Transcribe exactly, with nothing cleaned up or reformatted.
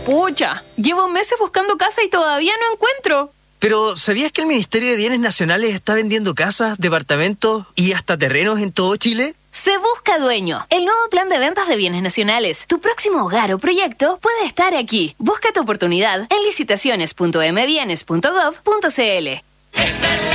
Pucha, llevo meses buscando casa y todavía no encuentro. Pero, ¿sabías que el Ministerio de Bienes Nacionales está vendiendo casas, departamentos y hasta terrenos en todo Chile? Se busca dueño. El nuevo plan de ventas de bienes nacionales. Tu próximo hogar o proyecto puede estar aquí. Busca tu oportunidad en licitaciones punto m bienes punto gov punto c l.